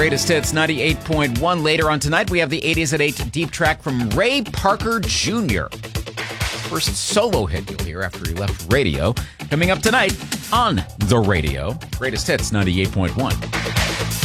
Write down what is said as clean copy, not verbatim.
Greatest Hits 98.1. Later on tonight, we have the 80s at 8 deep track from Ray Parker Jr. First solo hit you'll hear after he left radio. Coming up tonight on the radio. Greatest Hits 98.1.